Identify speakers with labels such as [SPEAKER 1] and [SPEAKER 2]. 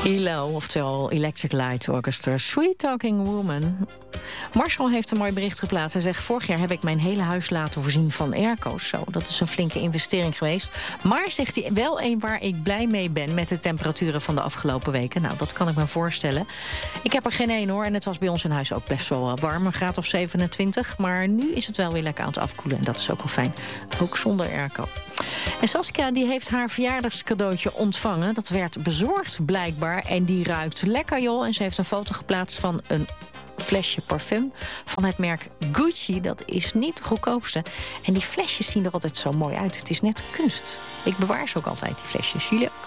[SPEAKER 1] ELO, oftewel Electric Light Orchestra, Sweet Talking Woman. Marcel heeft een mooi bericht geplaatst. Hij zegt, vorig jaar heb ik mijn hele huis laten voorzien van airco's. Zo, dat is een flinke investering geweest. Maar, zegt hij, wel een waar ik blij mee ben met de temperaturen van de afgelopen weken. Nou, dat kan ik me voorstellen. Ik heb er geen één hoor. En het was bij ons in huis ook best wel warm, een graad of 27. Maar nu is het wel weer lekker aan het afkoelen. En dat is ook wel fijn. Ook zonder airco. En Saskia die heeft haar verjaardagscadeautje ontvangen. Dat werd bezorgd blijkbaar. En die ruikt lekker, joh. En ze heeft een foto geplaatst van een flesje parfum van het merk Gucci. Dat is niet de goedkoopste. En die flesjes zien er altijd zo mooi uit. Het is net kunst. Ik bewaar ze ook altijd, die flesjes. Jullie